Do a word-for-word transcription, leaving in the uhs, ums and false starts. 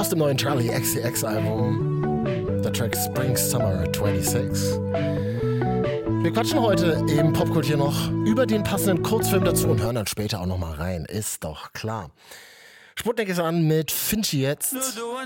aus dem neuen Charlie X C X Album. Der Track Spring Summer sechsundzwanzig. Wir quatschen heute im Popkult hier noch über den passenden Kurzfilm dazu und hören dann später auch noch mal rein. Ist doch klar. Sputnik ist an mit Finchi jetzt.